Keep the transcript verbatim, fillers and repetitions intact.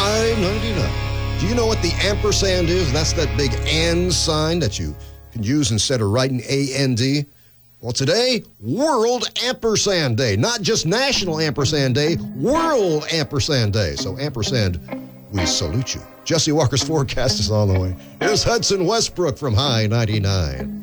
I ninety-nine. Do you know what the ampersand is? That's that big and sign that you can use instead of writing A N D. Well, today, World Ampersand Day. Not just National Ampersand Day, World Ampersand Day. So, ampersand, we salute you. Jesse Walker's forecast is on the way. Here's Hudson Westbrook from High ninety-nine.